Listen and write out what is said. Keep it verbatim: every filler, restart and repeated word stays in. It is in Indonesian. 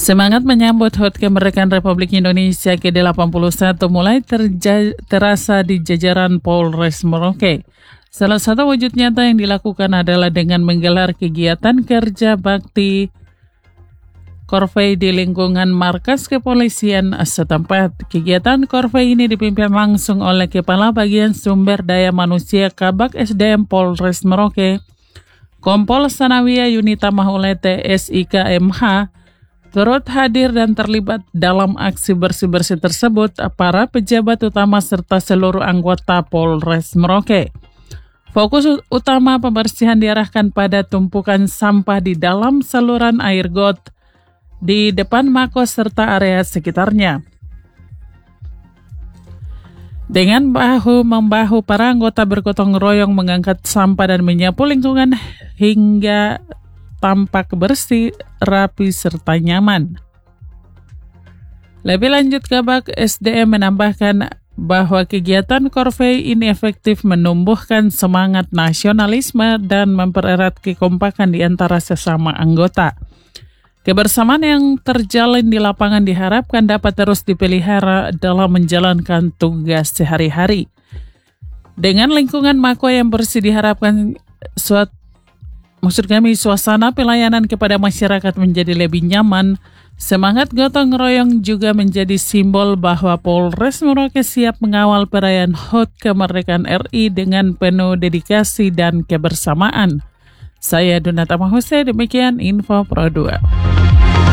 Semangat menyambut H U T Kemerdekaan Republik Indonesia ke delapan puluh satu mulai terja- terasa di jajaran Polres Merauke. Salah satu wujud nyata yang dilakukan adalah dengan menggelar kegiatan kerja bakti Korvei di lingkungan markas kepolisian setempat. Kegiatan Korvei ini dipimpin langsung oleh Kepala Bagian Sumber Daya Manusia Kabak S D M Polres Merauke, Kompol Sanawiyah Yunita Mahulete S I K M H. Turut hadir dan terlibat dalam aksi bersih-bersih tersebut para pejabat utama serta seluruh anggota Polres Merauke. Fokus utama pembersihan diarahkan pada tumpukan sampah di dalam saluran air got di depan Mako serta area sekitarnya. Dengan bahu-membahu para anggota bergotong royong mengangkat sampah dan menyapu lingkungan hingga tampak bersih, rapi, serta nyaman. Lebih lanjut, Kabak S D M menambahkan bahwa kegiatan Korvei ini efektif menumbuhkan semangat nasionalisme dan mempererat kekompakan di antara sesama anggota. Kebersamaan yang terjalin di lapangan diharapkan dapat terus dipelihara dalam menjalankan tugas sehari-hari. Dengan lingkungan Mako yang bersih diharapkan suatu Maksud kami, suasana pelayanan kepada masyarakat menjadi lebih nyaman. Semangat gotong royong juga menjadi simbol bahwa Polres Merauke siap mengawal perayaan H U T Kemerdekaan R I dengan penuh dedikasi dan kebersamaan. Saya Donata Mahuse, demikian Info Pro dua.